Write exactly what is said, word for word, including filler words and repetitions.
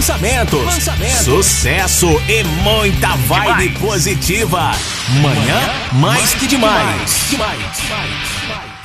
lançamentos, lançamentos, sucesso e muita vibe demais. Positiva. Manhã, mais que demais. demais. demais.